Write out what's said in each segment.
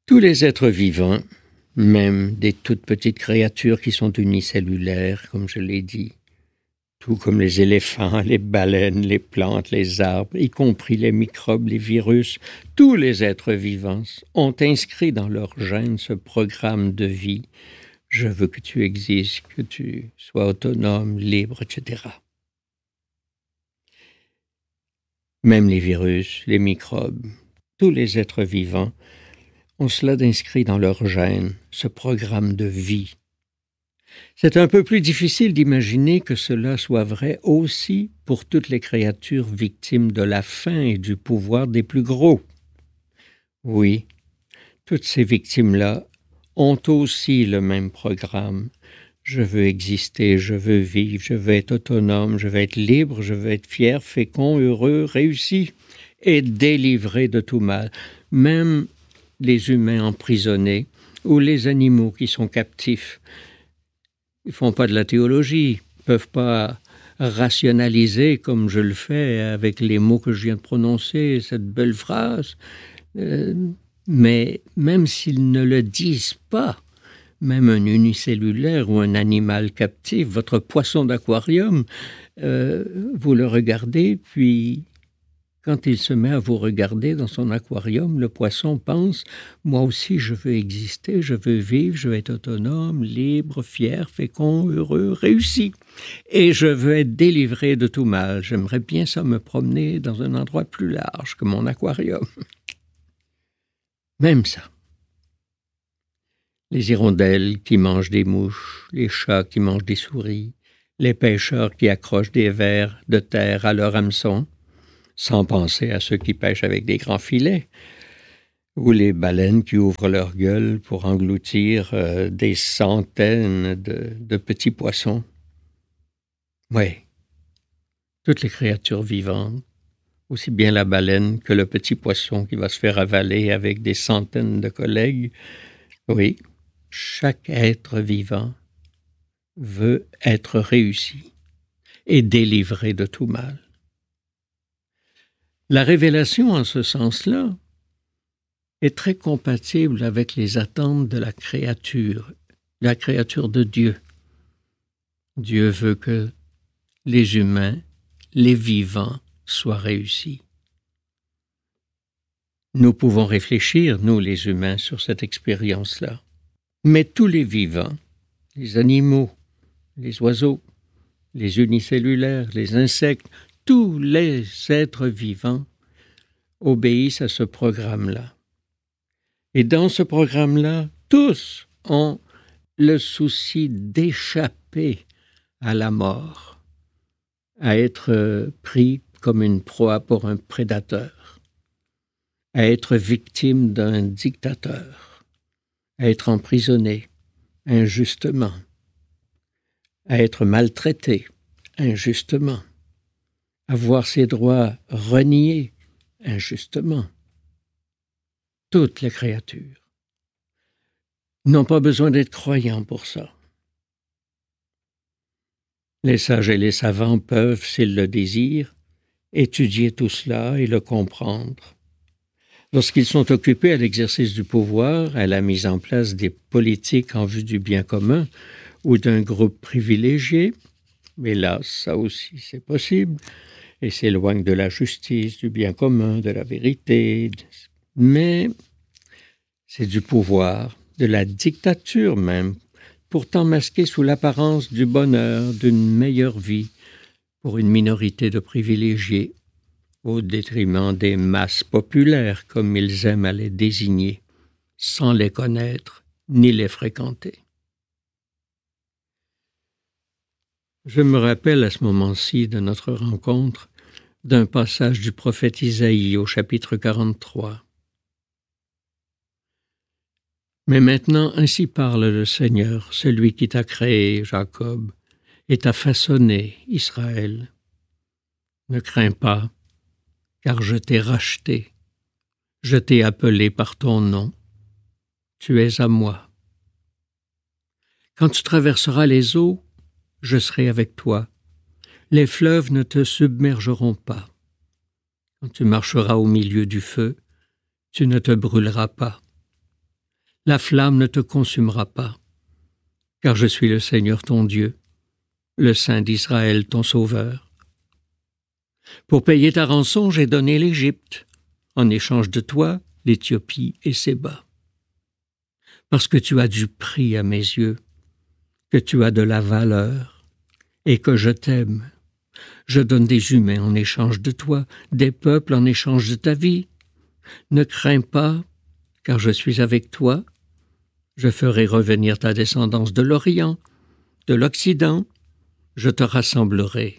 Tous les êtres vivants, même des toutes petites créatures qui sont unicellulaires, comme je l'ai dit, tout comme les éléphants, les baleines, les plantes, les arbres, y compris les microbes, les virus, tous les êtres vivants ont inscrit dans leur gène ce programme de vie. Je veux que tu existes, que tu sois autonome, libre, etc. Même les virus, les microbes, tous les êtres vivants ont cela d'inscrit dans leur gène, ce programme de vie. C'est un peu plus difficile d'imaginer que cela soit vrai aussi pour toutes les créatures victimes de la faim et du pouvoir des plus gros. Oui, toutes ces victimes-là ont aussi le même programme. Je veux exister, je veux vivre, je veux être autonome, je veux être libre, je veux être fier, fécond, heureux, réussi et délivré de tout mal. Même les humains emprisonnés ou les animaux qui sont captifs. Ils ne font pas de la théologie, ils ne peuvent pas rationaliser comme je le fais avec les mots que je viens de prononcer, cette belle phrase. Mais même s'ils ne le disent pas, même un unicellulaire ou un animal captif, votre poisson d'aquarium, vous le regardez, puis quand il se met à vous regarder dans son aquarium, le poisson pense « Moi aussi, je veux exister, je veux vivre, je veux être autonome, libre, fier, fécond, heureux, réussi. Et je veux être délivré de tout mal. J'aimerais bien ça me promener dans un endroit plus large que mon aquarium. » Même ça. Les hirondelles qui mangent des mouches, les chats qui mangent des souris, les pêcheurs qui accrochent des vers de terre à leur hameçon, sans penser à ceux qui pêchent avec des grands filets, ou les baleines qui ouvrent leur gueule pour engloutir des centaines de petits poissons. Oui, toutes les créatures vivantes, aussi bien la baleine que le petit poisson qui va se faire avaler avec des centaines de collègues, oui, chaque être vivant veut être réussi et délivré de tout mal. La révélation, en ce sens-là, est très compatible avec les attentes de la créature de Dieu. Dieu veut que les humains, les vivants, soient réussis. Nous pouvons réfléchir, nous les humains, sur cette expérience-là. Mais tous les vivants, les animaux, les oiseaux, les unicellulaires, les insectes, tous les êtres vivants obéissent à ce programme-là. Et dans ce programme-là, tous ont le souci d'échapper à la mort, à être pris comme une proie pour un prédateur, à être victime d'un dictateur, à être emprisonné injustement, à être maltraité injustement, à voir ses droits reniés injustement. Toutes les créatures n'ont pas besoin d'être croyants pour ça. Les sages et les savants peuvent, s'ils le désirent, étudier tout cela et le comprendre. Lorsqu'ils sont occupés à l'exercice du pouvoir, à la mise en place des politiques en vue du bien commun ou d'un groupe privilégié, mais là, ça aussi c'est possible, et s'éloigne de la justice, du bien commun, de la vérité, mais c'est du pouvoir, de la dictature même, pourtant masquée sous l'apparence du bonheur, d'une meilleure vie pour une minorité de privilégiés, au détriment des masses populaires, comme ils aiment à les désigner, sans les connaître ni les fréquenter. Je me rappelle à ce moment-ci de notre rencontre d'un passage du prophète Isaïe au chapitre 43. Mais maintenant, ainsi parle le Seigneur, celui qui t'a créé, Jacob, et t'a façonné, Israël. Ne crains pas, car je t'ai racheté, je t'ai appelé par ton nom, tu es à moi. Quand tu traverseras les eaux, je serai avec toi, les fleuves ne te submergeront pas. Quand tu marcheras au milieu du feu, tu ne te brûleras pas. La flamme ne te consumera pas, car je suis le Seigneur ton Dieu, le Saint d'Israël ton Sauveur. Pour payer ta rançon, j'ai donné l'Égypte, en échange de toi, l'Éthiopie et Séba. Parce que tu as du prix à mes yeux, que tu as de la valeur, et que je t'aime. Je donne des humains en échange de toi, des peuples en échange de ta vie. Ne crains pas, car je suis avec toi. Je ferai revenir ta descendance de l'Orient, de l'Occident. Je te rassemblerai.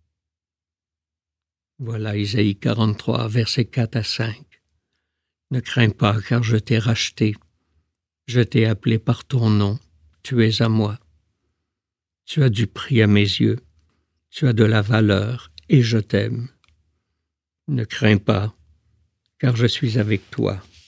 Voilà Isaïe 43, versets 4 à 5. Ne crains pas, car je t'ai racheté. Je t'ai appelé par ton nom. Tu es à moi. Tu as du prix à mes yeux. Tu as de la valeur, et je t'aime. Ne crains pas, car je suis avec toi.